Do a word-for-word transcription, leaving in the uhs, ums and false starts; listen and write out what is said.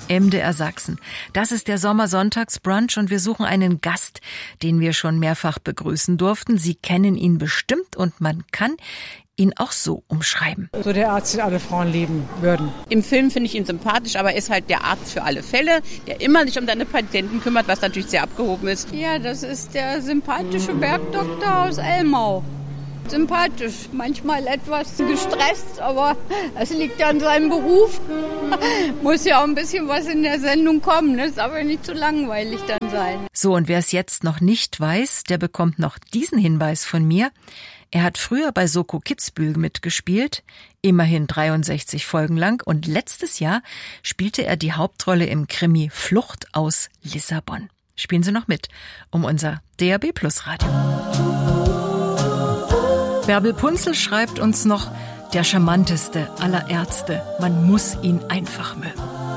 M D R Sachsen. Das ist der Sommersonntagsbrunch und wir suchen einen Gast, den wir schon mehrfach begrüßen durften. Sie kennen ihn bestimmt und man kann ihn auch so umschreiben. So der Arzt, den alle Frauen lieben würden. Im Film finde ich ihn sympathisch, aber er ist halt der Arzt für alle Fälle, der immer sich um deine Patienten kümmert, was natürlich sehr abgehoben ist. Ja, das ist der sympathische Bergdoktor aus Elmau. Sympathisch, manchmal etwas gestresst, aber das liegt an seinem Beruf. Muss ja auch ein bisschen was in der Sendung kommen, das ist aber nicht zu langweilig dann sein. So, und wer es jetzt noch nicht weiß, der bekommt noch diesen Hinweis von mir. Er hat früher bei Soko Kitzbühel mitgespielt, immerhin dreiundsechzig Folgen lang, und letztes Jahr spielte er die Hauptrolle im Krimi Flucht aus Lissabon. Spielen Sie noch mit um unser D A B Plus Radio. Bärbel Punzel schreibt uns noch, der charmanteste aller Ärzte, man muss ihn einfach mögen.